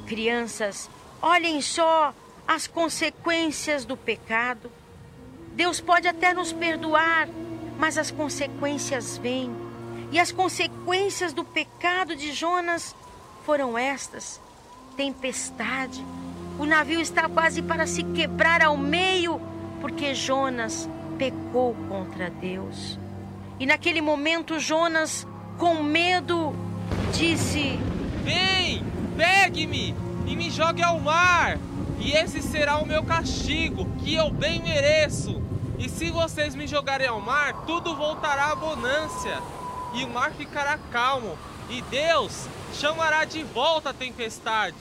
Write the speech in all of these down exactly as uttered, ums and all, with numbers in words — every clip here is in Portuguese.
Crianças, olhem só as consequências do pecado. Deus pode até nos perdoar, mas as consequências vêm. E as consequências do pecado de Jonas foram estas: tempestade. O navio está quase para se quebrar ao meio, porque Jonas pecou contra Deus. E naquele momento Jonas, com medo, disse: Vem, pegue-me e me jogue ao mar, e esse será o meu castigo, que eu bem mereço. E se vocês me jogarem ao mar, tudo voltará à bonança, e o mar ficará calmo, e Deus chamará de volta a tempestade.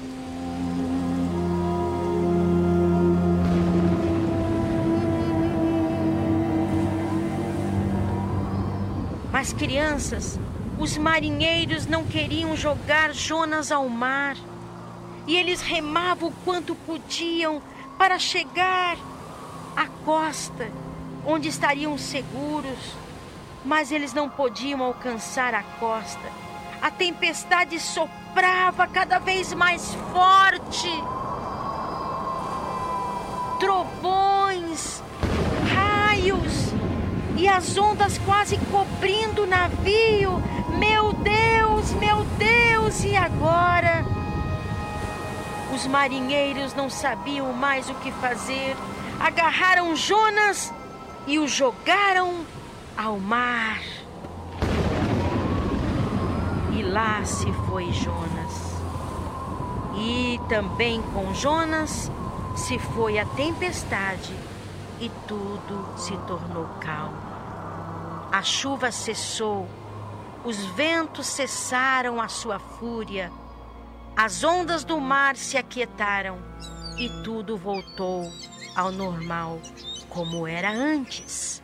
Mas, crianças, os marinheiros não queriam jogar Jonas ao mar. E eles remavam o quanto podiam para chegar à costa, onde estariam seguros. Mas eles não podiam alcançar a costa. A tempestade soprava cada vez mais forte. Trovões, raios e as ondas quase cobrindo o navio. Meu Deus, meu Deus, e agora? Os marinheiros não sabiam mais o que fazer. Agarraram Jonas e o jogaram ao mar. E lá se foi Jonas. E também com Jonas se foi a tempestade e tudo se tornou calmo. A chuva cessou, os ventos cessaram a sua fúria, as ondas do mar se aquietaram e tudo voltou ao normal, como era antes.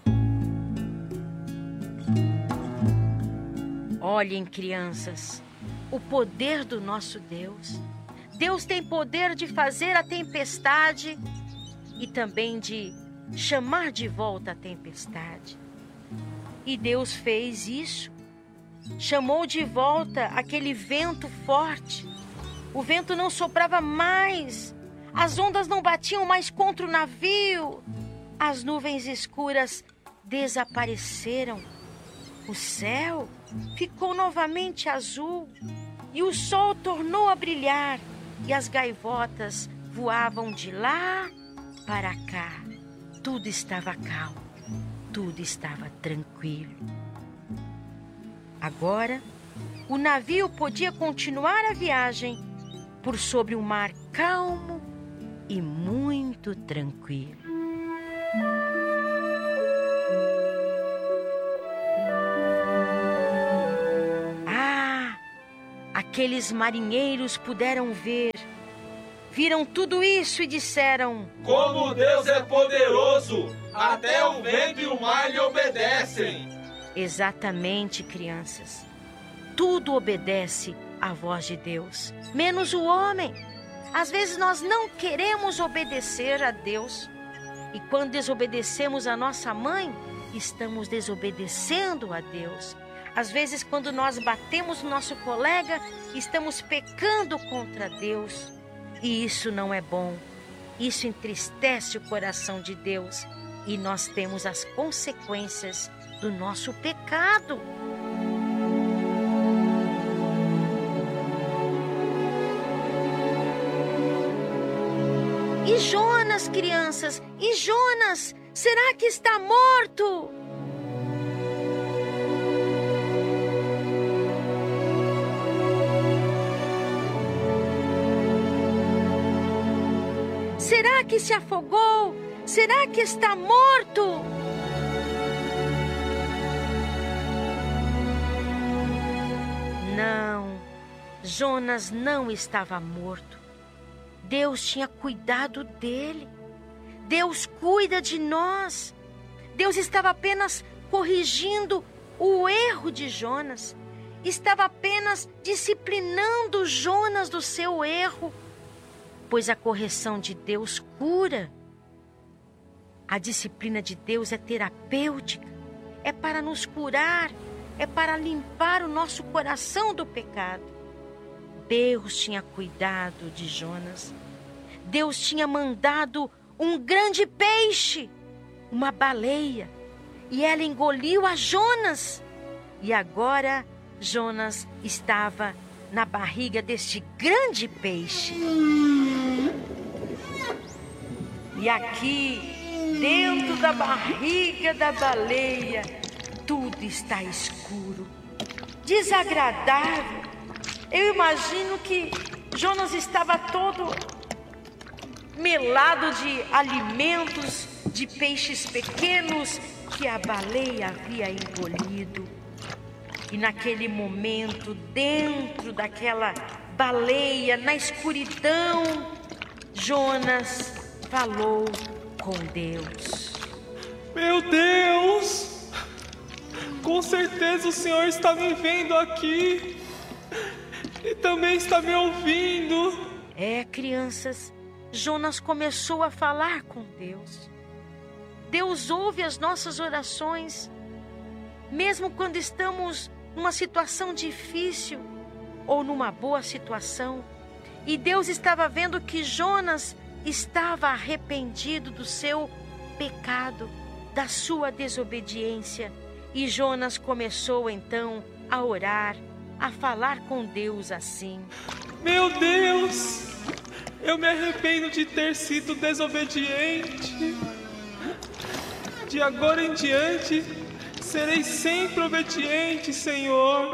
Olhem, crianças, o poder do nosso Deus. Deus tem poder de fazer a tempestade e também de chamar de volta a tempestade. E Deus fez isso. Chamou de volta aquele vento forte. O vento não soprava mais. As ondas não batiam mais contra o navio. As nuvens escuras desapareceram. O céu ficou novamente azul. E o sol tornou a brilhar. E as gaivotas voavam de lá para cá. Tudo estava calmo. Tudo estava tranquilo. Agora, o navio podia continuar a viagem por sobre um mar calmo e muito tranquilo. Ah, aqueles marinheiros puderam ver, viram tudo isso e disseram: Como Deus é poderoso, até o vento e o mar lhe obedecem. Exatamente, crianças. Tudo obedece à voz de Deus, menos o homem. Às vezes nós não queremos obedecer a Deus. E quando desobedecemos a nossa mãe, estamos desobedecendo a Deus. Às vezes, quando nós batemos no nosso colega, estamos pecando contra Deus. E isso não é bom. Isso entristece o coração de Deus. E nós temos as consequências do nosso pecado. E Jonas, crianças, e Jonas, será que está morto? Será que se afogou? Será que está morto? Não, Jonas não estava morto. Deus tinha cuidado dele. Deus cuida de nós. Deus estava apenas corrigindo o erro de Jonas. Estava apenas disciplinando Jonas do seu erro. Pois a correção de Deus cura. A disciplina de Deus é terapêutica. É para nos curar. É para limpar o nosso coração do pecado. Deus tinha cuidado de Jonas. Deus tinha mandado um grande peixe, uma baleia, e ela engoliu a Jonas. E agora Jonas estava na barriga deste grande peixe. E aqui, dentro da barriga da baleia, tudo está escuro, desagradável. Eu imagino que Jonas estava todo melado de alimentos, de peixes pequenos que a baleia havia engolido. E naquele momento, dentro daquela baleia, na escuridão, Jonas falou com Deus. Meu Deus! Com certeza o Senhor está me vendo aqui e também está me ouvindo. É, crianças, Jonas começou a falar com Deus. Deus ouve as nossas orações, mesmo quando estamos numa situação difícil ou numa boa situação. E Deus estava vendo que Jonas estava arrependido do seu pecado, da sua desobediência. E Jonas começou então a orar, a falar com Deus assim: Meu Deus, eu me arrependo de ter sido desobediente. De agora em diante, serei sempre obediente, Senhor.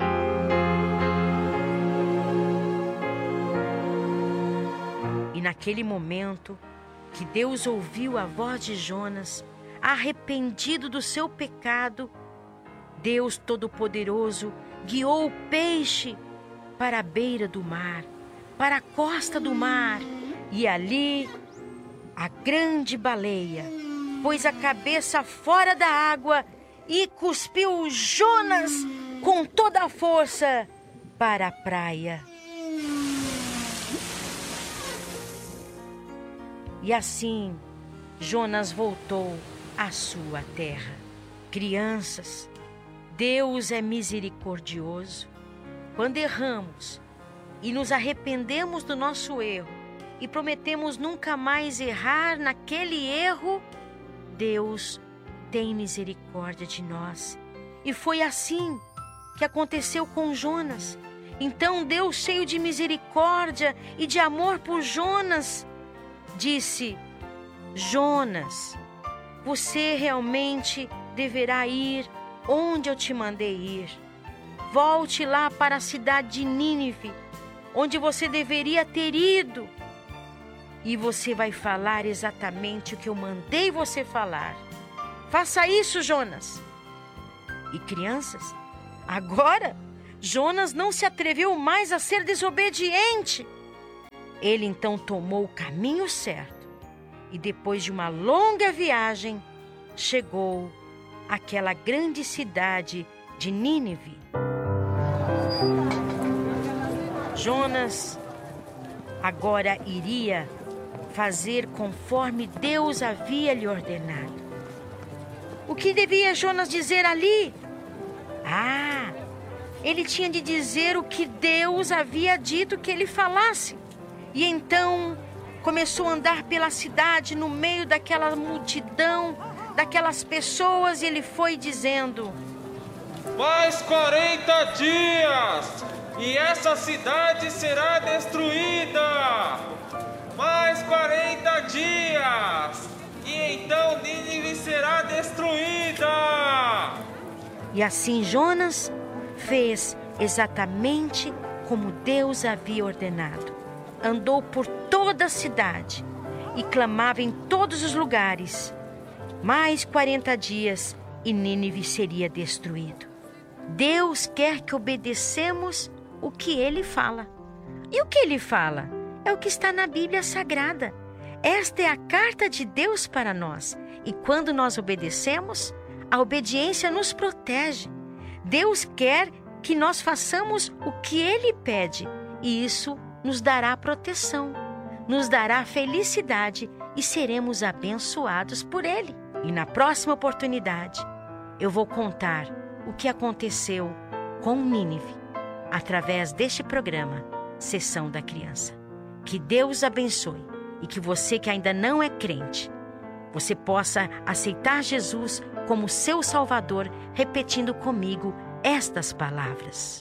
E naquele momento que Deus ouviu a voz de Jonas, arrependido do seu pecado, Deus Todo-Poderoso guiou o peixe para a beira do mar, para a costa do mar, e ali a grande baleia pôs a cabeça fora da água e cuspiu Jonas com toda a força para a praia. E assim Jonas voltou à sua terra. Crianças, Deus é misericordioso. Quando erramos e nos arrependemos do nosso erro e prometemos nunca mais errar naquele erro, Deus tem misericórdia de nós. E foi assim que aconteceu com Jonas. Então Deus, cheio de misericórdia e de amor por Jonas, disse: Jonas, você realmente deverá ir onde eu te mandei ir. Volte lá para a cidade de Nínive, onde você deveria ter ido. E você vai falar exatamente o que eu mandei você falar. Faça isso, Jonas. E crianças, agora Jonas não se atreveu mais a ser desobediente. Ele então tomou o caminho certo e, depois de uma longa viagem, chegou àquela grande cidade de Nínive. Jonas agora iria fazer conforme Deus havia lhe ordenado. O que devia Jonas dizer ali? Ah, ele tinha de dizer o que Deus havia dito que ele falasse. E então começou a andar pela cidade no meio daquela multidão, daquelas pessoas, e ele foi dizendo: Mais quarenta dias e essa cidade será destruída. Mais quarenta dias e então Nínive será destruída. E assim Jonas fez exatamente como Deus havia ordenado. Andou por toda a cidade e clamava em todos os lugares. Mais quarenta dias e Nínive seria destruído. Deus quer que obedecemos o que Ele fala. E o que Ele fala? É o que está na Bíblia Sagrada. Esta é a carta de Deus para nós. E quando nós obedecemos, a obediência nos protege. Deus quer que nós façamos o que Ele pede. E isso nos dará proteção, nos dará felicidade e seremos abençoados por Ele. E na próxima oportunidade, eu vou contar o que aconteceu com Nínive através deste programa sessão da criança. Que Deus abençoe e que você que ainda não é crente, você possa aceitar Jesus como seu Salvador, repetindo comigo estas palavras.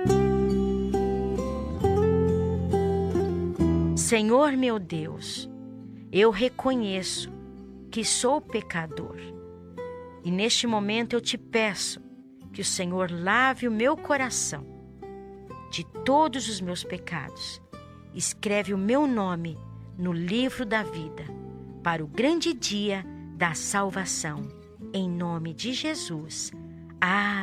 Senhor meu Deus, eu reconheço que sou pecador e neste momento eu te peço que o Senhor lave o meu coração de todos os meus pecados. Escreve o meu nome no livro da vida para o grande dia da salvação. Em nome de Jesus. Amém.